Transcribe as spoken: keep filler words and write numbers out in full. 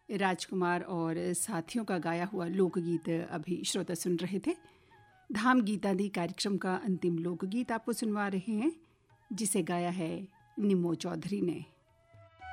राजकुमार और साथियों का गाया हुआ लोकगीत अभी श्रोता सुन रहे थे। धाम गीतादि कार्यक्रम का अंतिम लोकगीत आपको सुनवा रहे हैं, जिसे गाया है निमो चौधरी ने।